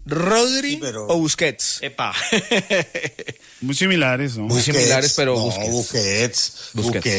¿Rodri Sí, pero... o Busquets? Epa. Muy similares, ¿no? Muy similares, pero no, Busquets.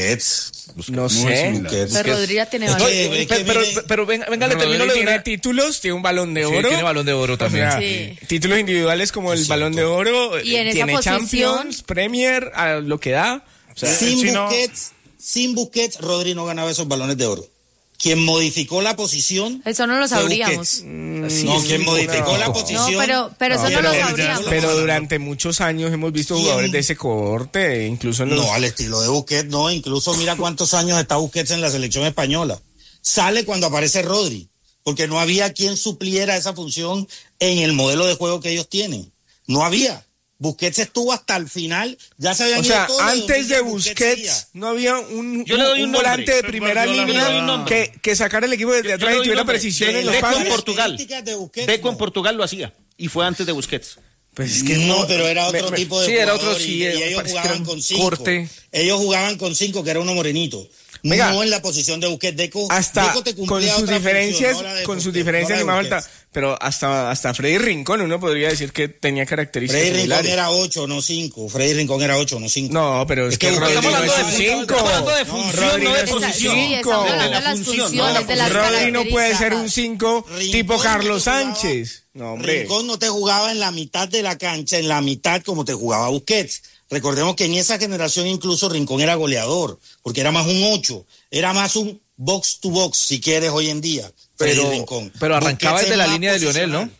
No Muy sé. similares. Pero Rodri ya tiene varios. Pero venga, le termino Rodri de tiene títulos, tiene un Balón de Sí, Oro. tiene Balón de Oro también. O sea, Sí. títulos individuales como el Balón de Oro. Y en esa tiene posición- Champions, Premier, a lo que da. O sea, Sin Busquets, Rodri no ganaba esos Balones de Oro. Quien modificó la posición... Eso no lo fue sabríamos. Busquets. Quien modificó la posición... pero eso no lo sabríamos. pero durante muchos años hemos visto jugadores de ese corte, incluso en los... No, al estilo de Busquets, no. Incluso mira cuántos años está Busquets en la selección española. Sale cuando aparece Rodri, porque no había quien supliera esa función en el modelo de juego que ellos tienen. No había. Busquets estuvo hasta el final, ya se habían O sea, ido todos. antes de Busquets Busquets no había un Yo le doy un nombre. volante de primera Yo le doy línea un nombre. que sacara el equipo desde atrás y tuviera precisión en los Deco en pases. Portugal. De Busquets, Deco en no. Portugal lo hacía. Y fue antes de Busquets. Pues es que No, pero era otro tipo de sí, era jugador otro, sí, y me ellos parece que jugaban era con un 5. corte. Ellos jugaban con 5, que era uno morenito. Venga. No en la posición de Busquets. Deco te con cumplía sus otra diferencias, función, no la de con sus Busquets, diferencias no la y de más Busquets. falta, pero hasta Freddy Rincón uno podría decir que tenía características Freddy Rincón similares. era 8, no 5. Freddy Rincón era 8, no 5. No, pero es que Busquets Rodri no estamos es hablando un de 5. Estamos hablando de función, Rodri no de es un posición. Sí, estamos hablando de las funciones, de las Rodri no puede ser un características. 5 Rincón tipo Carlos no jugaba- Sánchez. No, hombre. Rincón no te jugaba en la mitad de la cancha, en la mitad como te jugaba Busquets. Recordemos que en esa generación incluso Rincón era goleador, porque era más un 8, era más un box to box, si quieres, hoy en día. Freddy Rincón. Pero arrancaba Busquets desde es la más línea de Lionel, ¿no?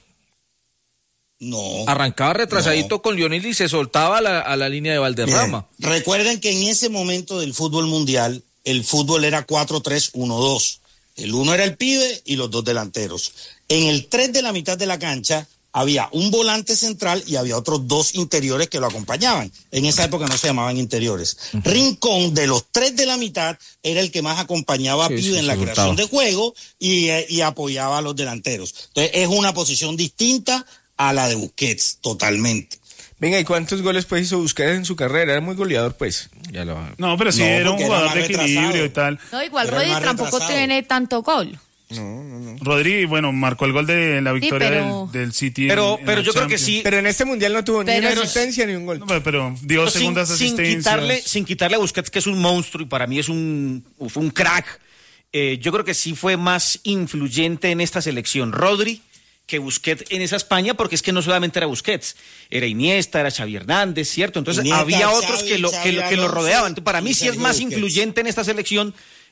No. Arrancaba retrasadito con Lionel y se soltaba a la línea de Valderrama. Bien. Recuerden que en ese momento del fútbol mundial, el fútbol era 4-3-1-2. El 1 era el pibe y los 2 delanteros. En el 3 de la mitad de la cancha había un volante central y había otros 2 interiores que lo acompañaban. En esa época no se llamaban interiores. Rincón, de los 3 de la mitad, era el que más acompañaba a Pibe en la creación de juego y apoyaba a los delanteros. Entonces es una posición distinta a la de Busquets, totalmente. Venga, ¿y cuántos goles pues hizo Busquets en su carrera? Era muy goleador, pues. No, pero sí No, era un porque era jugador más de equilibrio retrasado. y tal. No, igual Era Rodri más tampoco retrasado. tiene tanto gol. Rodri, bueno, marcó el gol de la victoria pero- del City. Pero en la yo creo que Champions. sí. Pero en este mundial no tuvo ni Pero una eso- asistencia ni un gol. No, pero dio Pero segundas asistencias. sin quitarle a Busquets, que es un monstruo y para mí es un crack. Yo creo que sí fue más influyente en esta selección Rodri que Busquets en esa España, porque es que no solamente era Busquets, era Iniesta, era Xavi Hernández, ¿cierto? Entonces Iniesta, había otros Xavi, que lo Alonso rodeaban. Entonces, para mí y sí es Sergio más Busquets. influyente en esta selección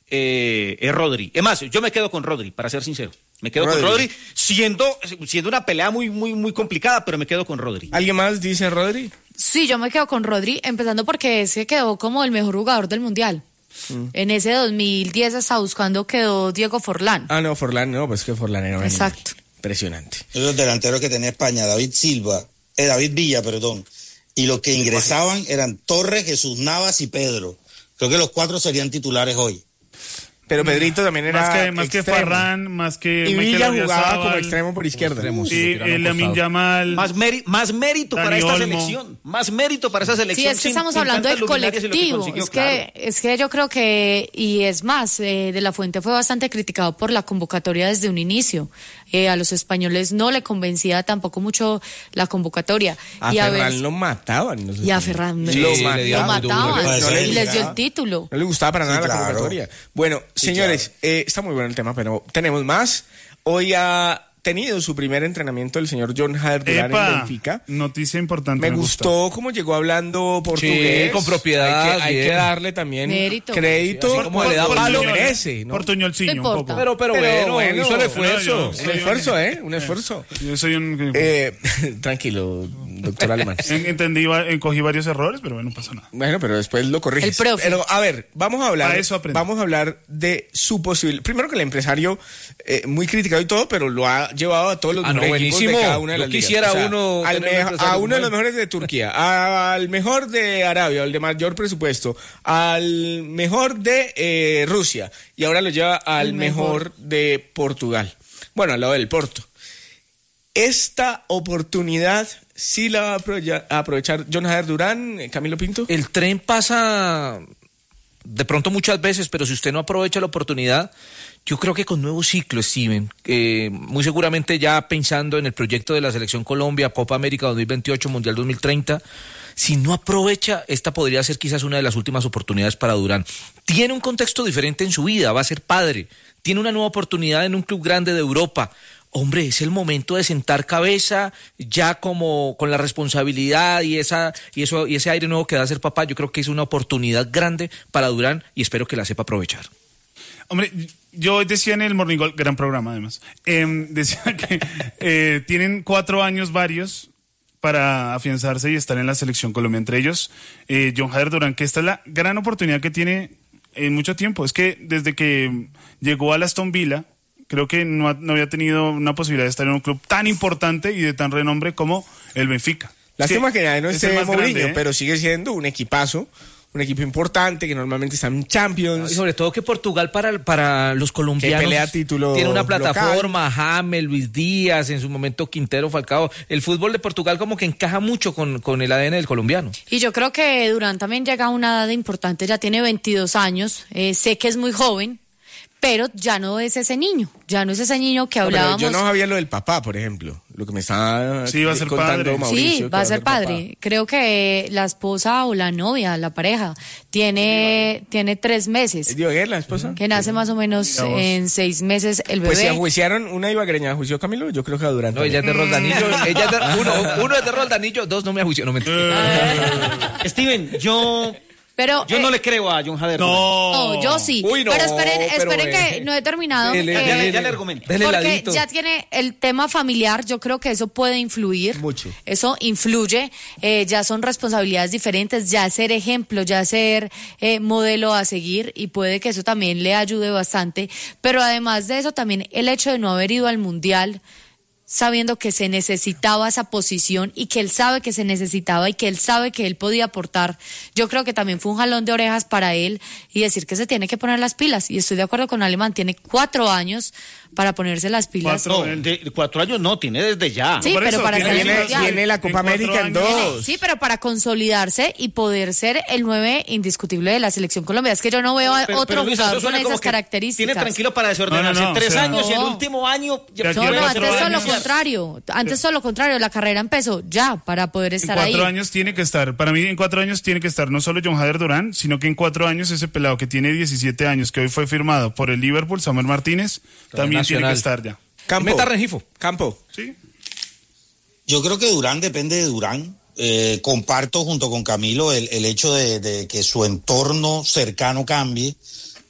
es Rodri. Es más, yo me quedo con Rodri, para ser sincero. Me quedo con Rodri, siendo una pelea muy, muy, muy complicada, pero me quedo con Rodri. ¿Alguien más dice Rodri? Sí, yo me quedo con Rodri, empezando porque ese quedó como el mejor jugador del Mundial. En ese 2010 hasta buscando quedó Diego Forlán. Ah, no, Forlán, no, pues que Forlán era un Exacto. animal. Impresionante. Los delanteros que tenía España, David Villa, perdón. Y los que ingresaban eran Torres, Jesús Navas y Pedro. Creo que los 4 serían titulares hoy. Pero Pedrito también era Más que extremo. Farrán, más que Y Mikel Villa jugaba Oyarzabal. como extremo por izquierda. Sí, Lamine Yamal. Más mérito para Dani esta Olmo. selección. Más mérito para esa selección. Sí, es que estamos hablando del colectivo. Claro. Es que yo creo que, y es más, De La Fuente fue bastante criticado por la convocatoria desde un inicio. A los españoles no le convencía tampoco mucho la convocatoria. A y Ferran lo mataban. Y a Ferran Sí, lo le mataban. duro. Y les dio el título. No le gustaba para nada la claro. convocatoria. Bueno, Sí, señores, está muy bueno el tema, pero tenemos más. Hoy ha tenido su primer entrenamiento el señor John Jader Durán en Benfica. Noticia importante. Me gustó cómo llegó hablando portugués. Sí, con propiedad, Hay que bien. darle también Mérito. crédito. Así como le da palo, merece, ¿no? Portuñolciño No un poco. importa. Pero bueno, hizo el esfuerzo. yo- Un esfuerzo, Un esfuerzo. Yo soy un... Tranquilo, doctor Alemán. Cogí varios errores, pero bueno, no pasa nada. Bueno, pero después lo corriges. El profe. Pero, a ver, vamos a hablar A eso aprendí. de su posible... Primero que el empresario, muy criticado y todo, pero lo ha llevado a todos los mejores equipos de buenísimo. cada una de Yo las ligas. quisiera uno al tener un empresario a como uno de los él. mejores de Turquía, al mejor de Arabia, al de mayor presupuesto, al mejor de Rusia, y ahora lo lleva al El mejor. de Portugal. Bueno, al lado del Porto. Esta oportunidad sí la va a aprovechar John Jader Durán, Camilo Pinto. El tren pasa de pronto muchas veces, pero si usted no aprovecha la oportunidad, yo creo que con nuevo ciclo, Steven, muy seguramente ya pensando en el proyecto de la Selección Colombia, Copa América 2028, Mundial 2030, si no aprovecha, esta podría ser quizás una de las últimas oportunidades para Durán. Tiene un contexto diferente en su vida, va a ser padre, tiene una nueva oportunidad en un club grande de Europa. Hombre, es el momento de sentar cabeza, ya como con la responsabilidad y ese aire nuevo que da ser papá. Yo creo que es una oportunidad grande para Durán y espero que la sepa aprovechar. Hombre, yo decía en el Morning Call, gran programa además, decía que tienen 4 años varios para afianzarse y estar en la Selección Colombia. Entre ellos, John Jader Durán, que esta es la gran oportunidad que tiene en mucho tiempo. Es que desde que llegó al Aston Villa, creo que no había tenido una posibilidad de estar en un club tan importante y de tan renombre como el Benfica. Lástima que ya no esté Mourinho, grande, pero sigue siendo un equipazo, un equipo importante que normalmente está en Champions. Y sobre todo que Portugal para los colombianos que pelea título tiene una plataforma, local. James, Luis Díaz, en su momento Quintero, Falcao. El fútbol de Portugal como que encaja mucho con el ADN del colombiano. Y yo creo que Durán también llega a una edad importante, ya tiene 22 años, sé que es muy joven, pero ya no es ese niño que hablábamos. Yo no sabía lo del papá, por ejemplo, lo que me estaba va a ser contando padre. Mauricio. Sí, va a ser padre. Papá. Creo que la esposa o la novia, la pareja, tiene 3 meses. ¿Es Dioguer, la esposa? Que nace más o menos en 6 meses el bebé. Pues si ajuiciaron una ibaguereña, ¿ajuició Camilo? Yo creo que a Durán. No, ella es de Roldanillo. Uno es de Roldanillo, 2 no me ajuició. No me Steven, yo no le creo a John Jader. No, yo sí. Uy, no, pero esperen pero, que no he terminado. Ya le argumento. Porque ya tiene el tema familiar, yo creo que eso puede influir. Mucho. Eso influye, ya son responsabilidades diferentes, ya ser ejemplo, ya ser modelo a seguir, y puede que eso también le ayude bastante. Pero además de eso, también el hecho de no haber ido al Mundial, sabiendo que se necesitaba esa posición y que él sabe que se necesitaba y que él sabe que él podía aportar, yo creo que también fue un jalón de orejas para él y decir que se tiene que poner las pilas. Y estoy de acuerdo con Alemán, tiene 4 años para ponerse las pilas. No, de 4 años no, tiene desde ya. Sí, pero para estar en el Mundial. Tiene la Copa América en 2. Sí, pero para consolidarse y poder ser el 9 indiscutible de la Selección Colombiana. Es que yo no veo a otro Luis, jugador suena con como esas que características. Tiene tranquilo para desordenarse. No, 3 años y el no. último año. Ya No, quiere antes 4 todo lo años. contrario. Antes todo lo contrario. La carrera empezó ya para poder estar En ahí. 4 años tiene que estar. Para mí, en 4 años tiene que estar no solo John Jader Durán, sino que en 4 años ese pelado que tiene 17 años, que hoy fue firmado por el Liverpool, Samuel Martínez, también Nacional. tiene que estar ya. Campo. Meta Rengifo. Campo. ¿Sí? Yo creo que Durán depende de Durán. Comparto junto con Camilo el hecho de que su entorno cercano cambie.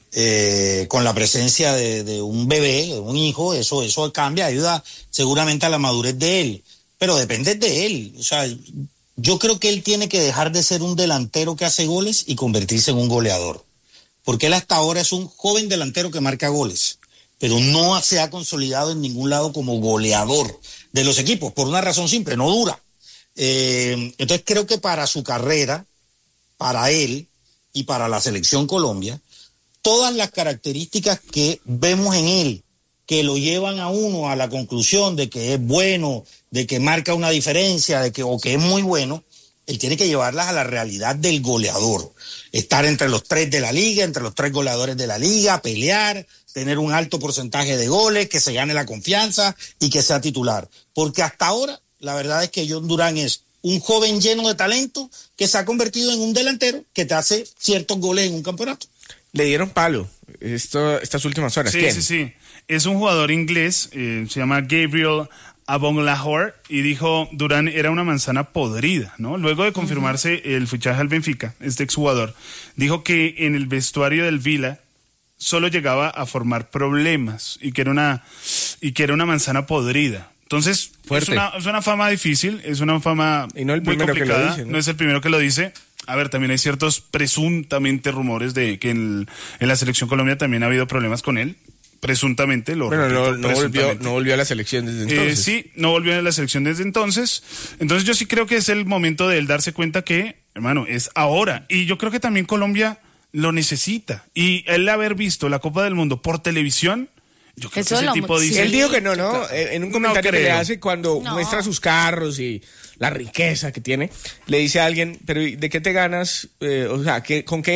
Con la presencia de un bebé, de un hijo, eso cambia, ayuda seguramente a la madurez de él, pero depende de él. O sea, yo creo que él tiene que dejar de ser un delantero que hace goles y convertirse en un goleador, porque él hasta ahora es un joven delantero que marca goles, pero no se ha consolidado en ningún lado como goleador de los equipos, por una razón simple, no dura. Entonces creo que para su carrera, para él y para la Selección Colombia, todas las características que vemos en él, que lo llevan a uno a la conclusión de que es bueno, de que marca una diferencia, o que es muy bueno, él tiene que llevarlas a la realidad del goleador. Estar entre los 3 de la liga, entre los 3 goleadores de la liga, pelear, tener un alto porcentaje de goles, que se gane la confianza y que sea titular. Porque hasta ahora, la verdad es que John Durán es un joven lleno de talento que se ha convertido en un delantero que te hace ciertos goles en un campeonato. Le dieron palo estas últimas horas. Sí, ¿Quién? sí. Es un jugador inglés, se llama Gabriel Agbonlahor, y dijo Durán era una manzana podrida, ¿no? Luego de confirmarse el fichaje al Benfica, este exjugador dijo que en el vestuario del Villa solo llegaba a formar problemas y que era una manzana podrida. Entonces, es una fama difícil, es una fama y no el muy primero complicada, que lo dice, ¿no? Es el primero que lo dice. A ver, también hay ciertos presuntamente rumores de que en la Selección Colombia también ha habido problemas con él. Presuntamente, no volvió a la selección desde entonces. Sí, no volvió a la selección desde entonces. Entonces yo sí creo que es el momento de él darse cuenta que, hermano, es ahora. Y yo creo que también Colombia lo necesita. Y él haber visto la Copa del Mundo por televisión, yo creo que ese tipo dice... Él dijo que no, en un comentario que le hace cuando No. muestra sus carros y la riqueza que tiene, le dice a alguien, pero ¿de qué te ganas? O sea, ¿con qué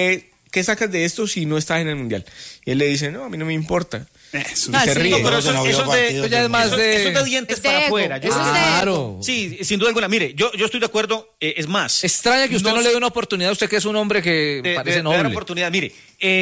¿qué sacas de esto si no estás en el Mundial? Y él le dice, no, a mí no me importa. Eso. Y se sí. ríe. No, pero Eso no eso vio partido. ya es más eso de... es de dientes Es de para ego, afuera. eso es de Claro. Sí, sin duda alguna. Mire, yo estoy de acuerdo, es más. Extraña que usted no le dé una oportunidad, usted que es un hombre que parece de dar noble. oportunidad. Mire,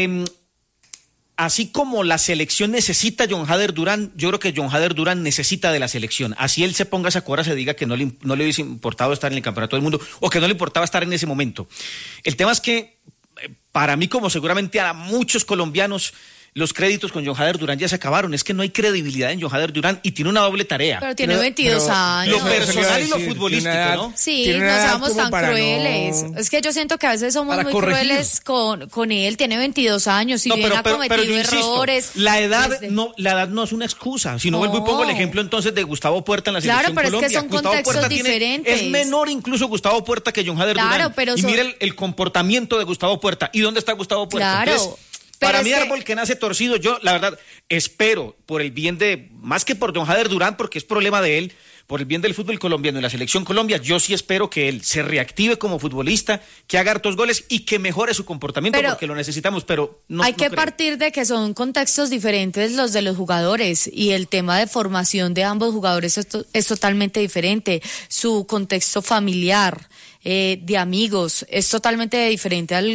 así como la selección necesita a John Hader Durán, yo creo que John Hader Durán necesita de la selección. Así él se ponga esa cuerda, se diga que no le hubiese importado estar en el campeonato del mundo o que no le importaba estar en ese momento. El tema es que para mí, como seguramente a muchos colombianos, los créditos con John Hader Durán ya se acabaron. Es que no hay credibilidad en John Hader Durán y tiene una doble tarea. Pero tiene 22 años. Lo personal y lo Decir, futbolístico, tiene una edad- ¿no? Sí, tiene no una edad seamos como tan para crueles. no- Es que yo siento que a veces somos Para muy corregir. crueles con él. Tiene 22 años y No, bien ha cometido yo insisto, errores. la edad desde- no es una excusa. Si no, No. vuelvo y pongo el ejemplo entonces de Gustavo Puerta en la Claro, selección pero es que Colombia. son Gustavo contextos Puerta diferentes. es menor incluso Gustavo Puerta que John Hader Claro, Durán. pero y son- mire el comportamiento de Gustavo Puerta. ¿Y dónde está Gustavo Puerta? Claro, Entonces, pero para es mí, que- árbol que nace torcido, yo la verdad espero por el bien de, más que por John Hader Durán, porque es problema de él, por el bien del fútbol colombiano y la selección Colombia, yo sí espero que él se reactive como futbolista, que haga hartos goles y que mejore su comportamiento, Pero porque lo necesitamos, pero no hay no que creo. partir de que son contextos diferentes los de los jugadores y el tema de formación de ambos jugadores es totalmente diferente. Su contexto familiar, de amigos, es totalmente diferente a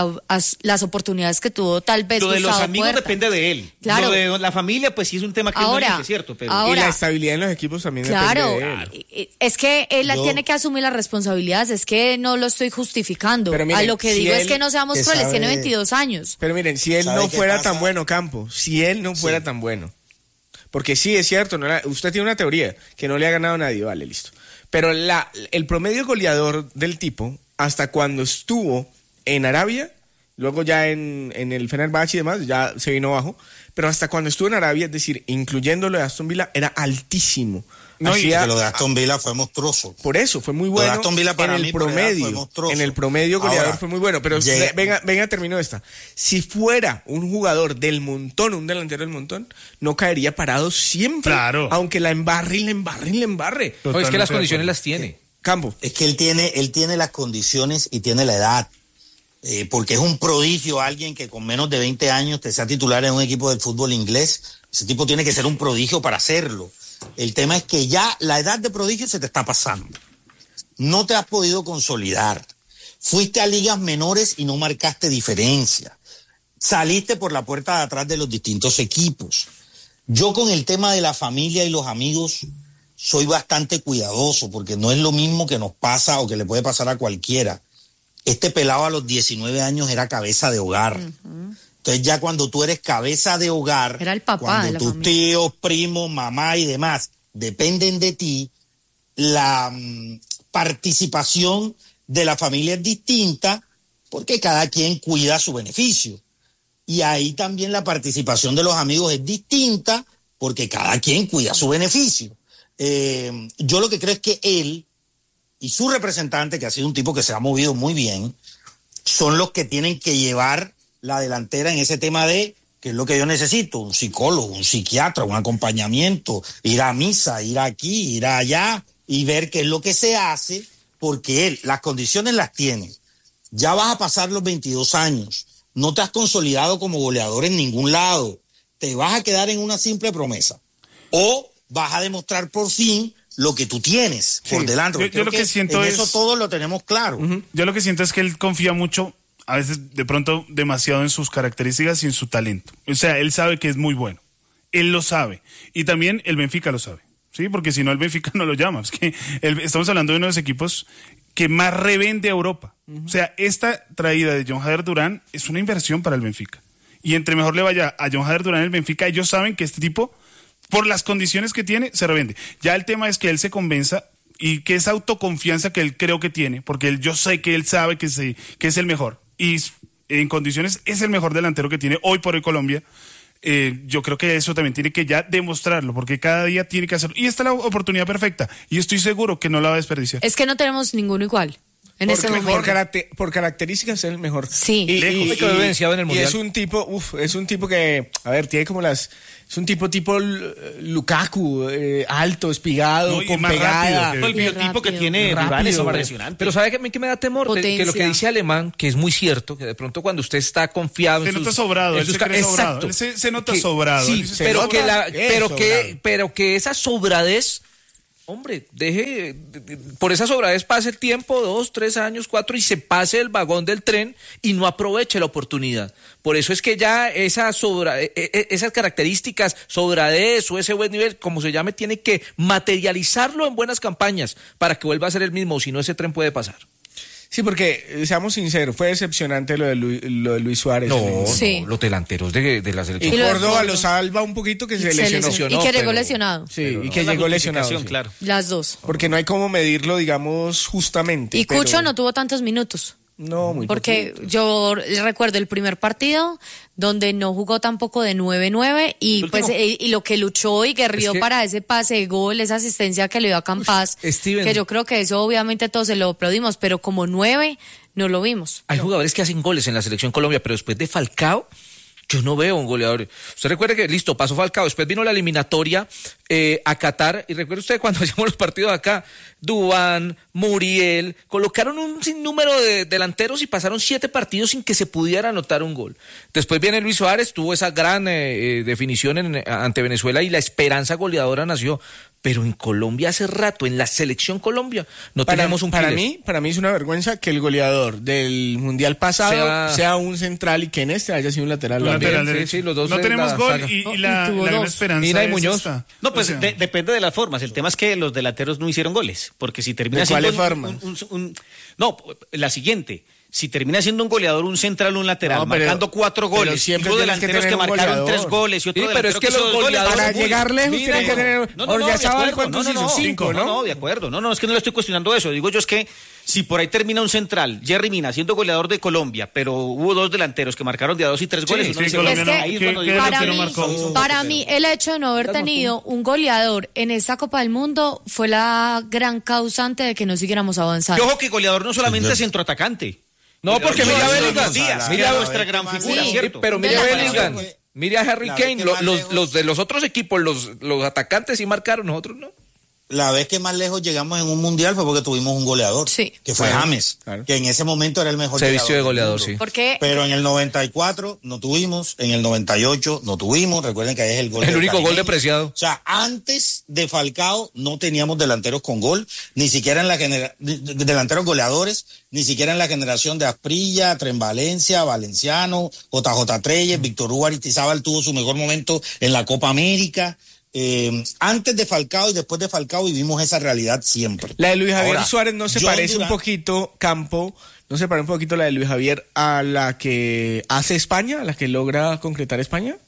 las oportunidades que tuvo tal vez Lo de los Gustavo amigos Puerta. depende de él. Claro. Lo de la familia, pues sí es un tema que Ahora, no elige, ¿cierto? Pero ahora- Y la estabilidad en los equipos también Claro, depende de él. es que él Yo- tiene que asumir las responsabilidades, es que no lo estoy justificando. Pero miren, a lo que si digo es él que no seamos que crueles, sabe- tiene 22 años. Pero miren, si él ¿Sabe no qué fuera pasa? tan bueno, Campo, si él no fuera tan bueno, porque sí es cierto, usted tiene una teoría que no le ha ganado a nadie, vale, listo. Pero el promedio goleador del tipo, hasta cuando estuvo en Arabia, luego ya en el Fenerbahce y demás, ya se vino abajo, pero hasta cuando estuvo en Arabia, es decir, incluyendo lo de Aston Villa, era altísimo. No, y Hacía- Que lo de Aston Villa fue monstruoso. Por eso, fue muy Lo de bueno Aston Villa para en mí el por edad fue promedio. monstruoso. En el promedio goleador Ahora, fue muy bueno. Pero venga, termino esta. Si fuera un jugador del montón, un delantero del montón, no caería parado siempre. Claro. Aunque la embarre. No, es que las Totalmente de condiciones acuerdo. las tiene. Campo. Es que él tiene las condiciones y tiene la edad. Porque es un prodigio alguien que con menos de 20 años te sea titular en un equipo del fútbol inglés. Ese tipo tiene que ser un prodigio para hacerlo. El tema es que ya la edad de prodigio se te está pasando. No te has podido consolidar. Fuiste a ligas menores y no marcaste diferencia. Saliste por la puerta de atrás de los distintos equipos. Yo con el tema de la familia y los amigos soy bastante cuidadoso porque no es lo mismo que nos pasa o que le puede pasar a cualquiera. Este pelado a los 19 años era cabeza de hogar. Entonces ya cuando tú eres cabeza de hogar, Era el papá cuando de la tus familia. tíos, primos, mamá y demás dependen de ti, la participación de la familia es distinta porque cada quien cuida su beneficio. Y ahí también la participación de los amigos es distinta porque cada quien cuida su beneficio. Yo lo que creo es que él y su representante, que ha sido un tipo que se ha movido muy bien, son los que tienen que llevar la delantera en ese tema de qué es lo que yo necesito, un psicólogo, un psiquiatra, un acompañamiento, ir a misa, ir aquí, ir allá y ver qué es lo que se hace, porque él las condiciones las tiene. Ya vas a pasar los 22 años, no te has consolidado como goleador en ningún lado, te vas a quedar en una simple promesa o vas a demostrar por fin lo que tú tienes por delante. Yo Creo lo que siento en es- eso todos lo tenemos claro. Yo lo que siento es que él confía mucho, a veces de pronto demasiado en sus características y en su talento. O sea, él sabe que es muy bueno. Él lo sabe. Y también el Benfica lo sabe. ¿Sí? Porque si no, el Benfica no lo llama. Es que estamos hablando de uno de los equipos que más revende a Europa. O sea, esta traída de John Hader Durán es una inversión para el Benfica. Y entre mejor le vaya a John Hader Durán el Benfica, ellos saben que este tipo, por las condiciones que tiene, se revende. Ya el tema es que él se convenza y que esa autoconfianza que él creo que tiene, porque yo sé que él sabe que es el mejor y en condiciones es el mejor delantero que tiene hoy por hoy Colombia. Yo creo que eso también tiene que ya demostrarlo, porque cada día tiene que hacerlo. Y esta es la oportunidad perfecta y estoy seguro que no la va a desperdiciar. Es que no tenemos ninguno igual. en este momento. Por características es el mejor. Sí. Lejos, quedó evidenciado en el Mundial. Y es un tipo que, a ver, tiene como es un tipo Lukaku, alto, espigado, No, y con más pegada. rápido El biotipo que rápido. tiene Rápido. Dybala es Pero impresionante. Pero ¿sabe que a mí que me da temor? Que lo que Potencia. dice Alemán, que es muy cierto, que de pronto cuando usted está confiado Se en nota sus... sobrado, en él sus se ca- cree sobrado. Exacto. Él se nota Que- sobrado. Sí, Él se pero nota- pero que esa sobradez, hombre, por esa sobradez pase el tiempo, 2, 3 años, 4, y se pase el vagón del tren y no aproveche la oportunidad. Por eso es que ya esas características, sobradez o ese buen nivel, como se llame, tiene que materializarlo en buenas campañas para que vuelva a ser el mismo, si no ese tren puede pasar. Sí, porque, seamos sinceros, fue decepcionante lo de Luis Suárez. Sí. Los delanteros de la Y selección. Y lo de Córdoba Córdoba. lo salva un poquito que se Se lesionó. lesionó. Y que llegó pero- lesionado. Sí, Pero y no, que la llegó lesionado. justificación, Sí. claro. Las dos. Porque no hay cómo medirlo, digamos, justamente. Y pero- Cucho no tuvo tantos minutos. No, muy Porque poquito. yo recuerdo el primer partido donde no jugó tampoco de 9-9 y El pues último. y lo que luchó y guerrió Es que- para ese pase de gol, esa asistencia que le dio a Campas, Steven. que yo creo que eso obviamente todos se lo aplaudimos, pero como 9 no lo vimos. Hay jugadores que hacen goles en la selección Colombia, pero después de Falcao, yo no veo un goleador. Usted recuerde que, listo, pasó Falcao, después vino la eliminatoria a Qatar, y recuerde usted cuando hacíamos los partidos acá, Duván, Muriel, colocaron un sinnúmero de delanteros y pasaron 7 partidos sin que se pudiera anotar un gol. Después viene Luis Suárez, tuvo esa gran definición ante Venezuela y la esperanza goleadora nació. Pero en Colombia hace rato, en la selección Colombia, no tenemos un para killer. mí es una vergüenza que el goleador del mundial pasado Sea- sea un central y que en este haya sido un lateral. Un también. lateral sí, derecho. sí, los dos no de tenemos la gol saga. y No, y la tuvo gran dos. esperanza Mina y es Muñoz. esta. No, pues O sea, depende de las formas. El tema es que los delanteros no hicieron goles. Porque si termina ¿De siendo cuáles formas? no, la siguiente. Si termina siendo un goleador, un central, un lateral, No, pero- marcando 4 pero goles, siempre hubo tienes que delanteros que, tener un marcaron goleador. 3 goles y otro Sí, pero es delantero que hizo los 2 goles. goleadores- Para Muy- llegar lejos Mira, tienen que tener... No, Oyarzabal, de acuerdo. ¿cuántos hizo? 5, ¿no? No, de acuerdo. No, es que no le estoy cuestionando eso. Digo yo es que si por ahí termina un central, Jerry Mina siendo goleador de Colombia, pero hubo 2 delanteros que marcaron de a 2 y 3 goles. sí, uno dice, Colombia no. ahí es cuando ¿Qué digo, Para delantero mí, marcó? para mí, el hecho de no haber tenido un goleador en esta Copa del Mundo fue la gran causante de que no siguiéramos Y avanzando. ojo que goleador no solamente es centroatacante. No, porque Goleador mira no, Bellingham. Díaz, Mira nuestra gran figura, Sí. ¿cierto? Pero mira De la Bellingham, selección. mira a Harry La vez Kane, que más lejos- los de los otros equipos, los atacantes sí marcaron, nosotros no. La vez que más lejos llegamos en un mundial fue porque tuvimos un goleador, Sí. que fue Claro, James, claro. que en ese momento era el mejor Se vistió de del goleador, mundo. sí. Porque Pero en el 94 no tuvimos, en el 98 no tuvimos, recuerden que ahí es el gol El del único gol caribeño. de Preciado. O sea, antes de Falcao no teníamos delanteros con gol, ni siquiera en la delanteros goleadores, ni siquiera en la generación de Asprilla, Tren Valencia, Valenciano, JJ Treyes, Víctor Hugo Aristizábal tuvo su mejor momento en la Copa América. Antes de Falcao y después de Falcao vivimos esa realidad siempre. La de Luis Javier Ahora, Suárez no se John parece un Durán- poquito, Campo, no se parece un poquito la de Luis Javier a la que hace España, a la que logra concretar España.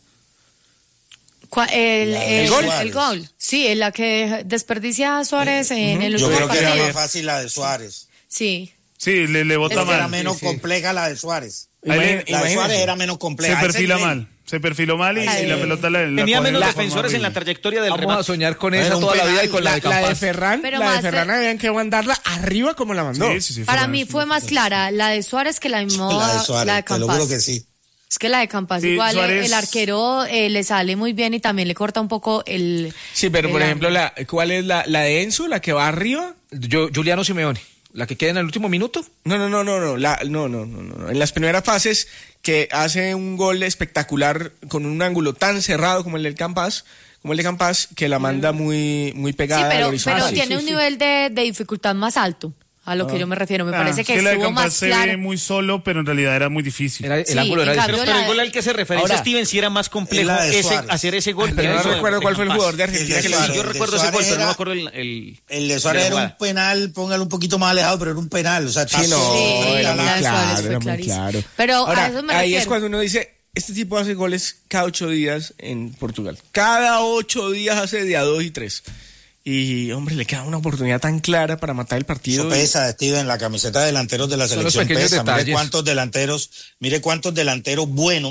el gol. el gol. Sí, en la que desperdicia a Suárez en el Yo último creo que era partido. más fácil la de Suárez. Sí. Sí, le bota Es que Era mal. menos sí. compleja la de Suárez. Ahí le- La de Imagínese. Suárez era menos Se compleja. A ese perfila nivel. mal. Se perfiló mal y Ay. la pelota la Tenía coge menos de forma defensores en la horrible. trayectoria del Vamos a remate. soñar con Era esa un toda la vida y penal. con la de La de Campas. Ferran, Pero la de más de- Ferran habían que mandarla arriba como la mandó. Sí, sí, sí, Para fue- mí fue más clara la de Suárez que la misma La de Suárez, la de te lo Campas. juro que sí. Es que la de Campas Sí, igual Suárez- el arquero le sale muy bien y también le corta un poco el... Sí, pero por el ejemplo, ángulo. ¿cuál es la de Enzo, la que va arriba? Juliano Simeone, la que queda en el último minuto. No. En las primeras fases que hace un gol espectacular con un ángulo tan cerrado como el de Campas, que la manda muy Sí, pegada al pero horizonte. tiene un nivel de dificultad más alto, a lo que yo me refiero. Me parece es que la de estuvo Campas más se ve claro. muy solo, pero en realidad era muy difícil. El Sí, ángulo era en cambio, difícil. Pero el gol al que se referencia Ahora, Steven sí era más complejo es la de Suárez. hacer ese gol. Pero que no eso de- recuerdo de cuál fue el Campas. jugador de Argentina El que de lo Suárez. Yo hizo. recuerdo El de ese gol, Suárez pero no me era- acuerdo el El de Suárez de la era un jugada. penal, póngalo un poquito más alejado, pero era un penal. O sea, está Sí, no, Sí, era la muy de Suárez claro, fue era muy clarísimo. claro. Pero Ahora, a eso me ahí es refiero. cuando uno dice, este tipo hace goles cada 8 días en Portugal. Cada 8 días hace de a 2 y 3. Y, hombre, le queda una oportunidad tan clara para matar el partido. Eso pesa, Steven, la camiseta de delanteros de la Son los selección pequeños pesa. detalles. Mire cuántos delanteros buenos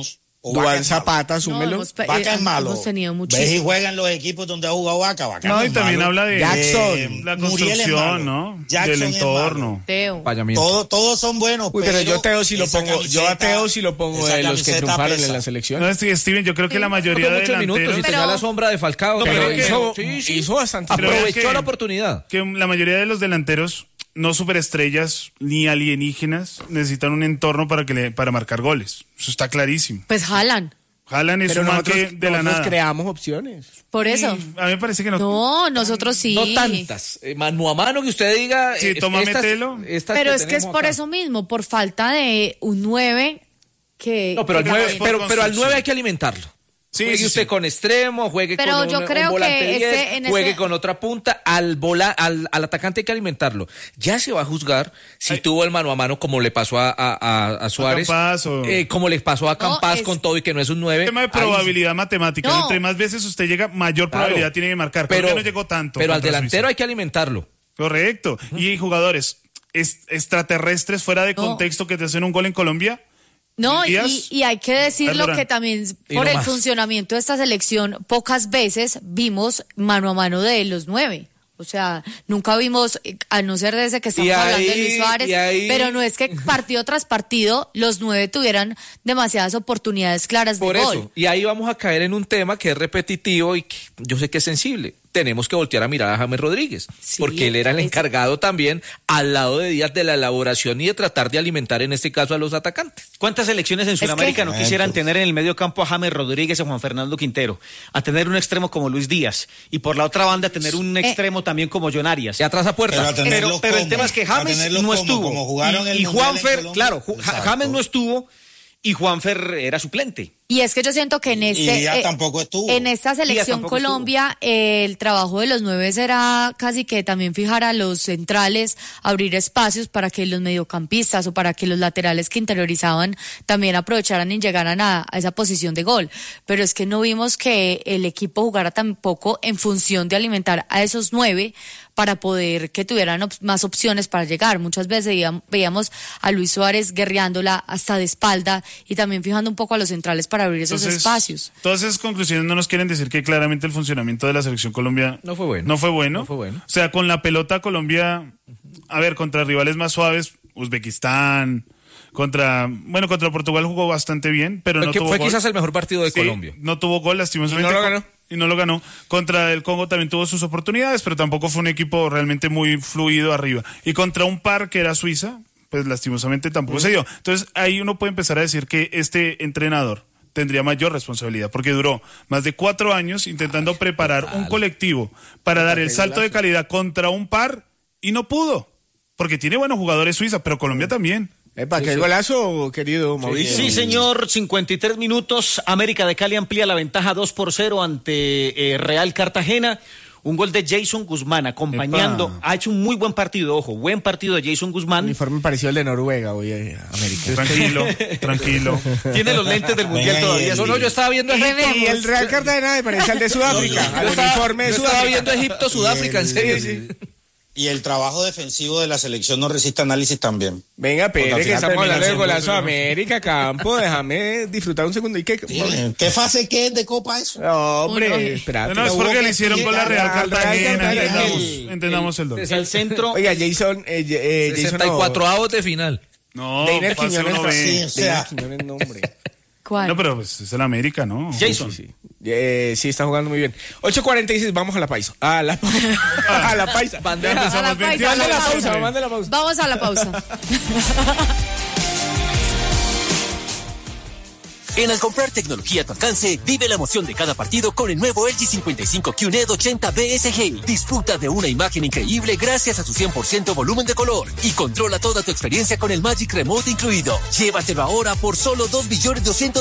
Duván Zapata, asúmelo. Vaca es malo. Hemos tenido Ves y muchísimo. juegan los equipos donde ha jugado Vaca. Vaca No, no y es también malo. habla de Jackson. la Muriel es construcción, malo. ¿no? Jackson Del es entorno. Teo. Todos son buenos. Uy, pero yo Teo sí lo esa pongo, yo a Teo sí lo pongo esa de los que camiseta triunfaron pesa. en la selección. No, Steven, yo creo que la mayoría Por de muchos minutos y delanteros... tenía la sombra de Falcao. No, pero pero que- hizo bastante. Pero es aprovechó que- la oportunidad. que la mayoría de los delanteros, no superestrellas ni alienígenas, necesitan un entorno para marcar goles. Eso está clarísimo. Pues jalan. Haaland es Pero un man nosotros, que de la nosotros nada. creamos opciones. Por eso. A mí me parece que no. No, nosotros sí. No tantas. Mano a mano que usted diga. Sí, toma, estas- mételo. estas Pero que es que es tenemos por acá. eso mismo, por falta de un 9 que... No, pero al que 9, también- por pero al construcción. 9 hay que alimentarlo. Sí, Juegue sí, usted sí. con extremo, juegue Pero con yo un creo volante que 10, en juegue ese- con otra punta, al atacante hay que alimentarlo. Ya se va a juzgar si Ay. tuvo el mano a mano como le pasó a Suárez, Campas o- como le pasó a No, Campas es- con todo y que no es un 9. Tema de probabilidad matemática. No. Entre más veces usted llega, mayor probabilidad tiene de marcar. Pero no llegó tanto. Pero al contra delantero Suiza. hay que alimentarlo. Correcto. Y jugadores extraterrestres fuera de No. contexto que te hacen un gol en Colombia. No, Díaz, y hay que decirlo Durán. que también Y por no el más. funcionamiento de esta selección, pocas veces vimos mano a mano de los 9. O sea, nunca vimos, a no ser desde que estamos Y hablando de ahí- Luis Suárez, y ahí- pero no es que partido tras partido los 9 tuvieran demasiadas oportunidades claras Por de eso. gol. Y ahí vamos a caer en un tema que es repetitivo y que yo sé que es sensible. Tenemos que voltear a mirar a James Rodríguez, Sí, porque él era el es- encargado también, al lado de Díaz, de la elaboración y de tratar de alimentar en este caso a los atacantes. ¿Cuántas selecciones en que- Sudamérica no quisieran tener en el medio campo a James Rodríguez y a Juan Fernando Quintero? A tener un extremo como Luis Díaz y por la otra banda tener un extremo también como John Arias. Y atrás a puerta. Pero a tenerlos Pero el como, tema es que a James tenerlos no como, estuvo. como jugaron el y Mundial en Juanfer, Colombia. claro, Exacto. James no estuvo y Juanfer era suplente. Y es que yo siento que en Y este Díaz tampoco estuvo. en esta selección tampoco Colombia el trabajo de los 9 era casi que también fijar a los centrales, abrir espacios para que los mediocampistas o para que los laterales que interiorizaban también aprovecharan y llegaran a esa posición de gol. Pero es que no vimos que el equipo jugara tampoco en función de alimentar a esos 9 para poder que tuvieran más opciones para llegar. Muchas veces veíamos a Luis Suárez guerreándola hasta de espalda y también fijando un poco a los centrales para abrir esos espacios. Todas esas conclusiones no nos quieren decir que claramente el funcionamiento de la selección Colombia No fue bueno. No fue bueno. No fue bueno. O sea, con la pelota Colombia, a ver, contra rivales más suaves, Uzbekistán, contra Portugal jugó bastante bien, pero no tuvo fue gol. quizás el mejor partido de Sí, Colombia. No tuvo gol, lastimosamente. Y no lo ganó. Y no lo ganó. Contra el Congo también tuvo sus oportunidades, pero tampoco fue un equipo realmente muy fluido arriba. Y contra un par que era Suiza, pues lastimosamente tampoco se dio. Entonces ahí uno puede empezar a decir que este entrenador tendría mayor responsabilidad, porque duró más de 4 años intentando preparar un colectivo para dar el salto de calidad contra un par y no pudo, porque tiene buenos jugadores Suiza, pero Colombia también. Epa, qué golazo, querido Mauricio. Sí, señor, 53 minutos. América de Cali amplía la ventaja 2-0 ante Real Cartagena. Un gol de Jason Guzmán acompañando. Epa. Ha hecho un muy buen partido, ojo, buen partido de Jason Guzmán. Uniforme parecido al de Noruega hoy América. Tranquilo, tranquilo. Tiene los lentes del Mundial Venga, todavía. y- No, yo estaba viendo Egipto. Y el Real Cartagena me parece al de Sudáfrica, al uniforme de Yo estaba Sudáfrica. viendo Egipto, Sudáfrica, en serio. Y el trabajo defensivo de la selección no resiste análisis también. Venga, Porque Pere, al que final estamos termina hablando del siendo golazo de América, Campo, déjame disfrutar un segundo. ¿Y qué? ¿Qué fase qué es de Copa eso? No, hombre, Uno. espérate. No, es hubo porque que le hicieron con la Real explicar al Real Cartagena. Cartagena. Entendamos el dolor. El centro. Oiga, Jason, Jason 64avos de final. No, Deiner pase Quiñones, uno sí, ve. o sea. Deiner Quiñones, no, hombre. ¿Cuál? No, pero pues es el América, ¿no? Jason. Sí, sí, está jugando muy bien. 8:46, vamos a la paisa. A la paisa. Bandeja. A la paisa, a la pausa. Mande la pausa. Vamos a la pausa. En Al comprar tecnología a tu alcance, vive la emoción de cada partido con el nuevo LG 55 QNED 80 BSG. Disfruta de una imagen increíble gracias a su 100% volumen de color y controla toda tu experiencia con el Magic Remote incluido. Llévatelo ahora por solo 2.200.000